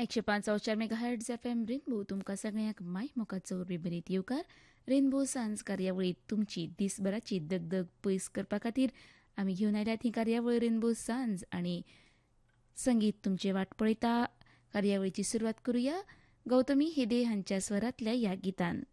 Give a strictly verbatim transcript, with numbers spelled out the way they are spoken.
एकशे पांच चार mega hertz F M rainbow तुमकां सगळ्यांक माय मोगाचो विबरीत येवकार. रेनबो सांज कार्यावळीत तुमची दिसभराची दगदग पयस करपा खातीर आमी घेवन आयल्यात ही कार्यावळ रेनबो सांज आनी संगीत तुमचे वाट पळयता. कार्यावळीची सुरवात करुया गौतमी हेदे हांच्या स्वरांतल्या ह्या गितान.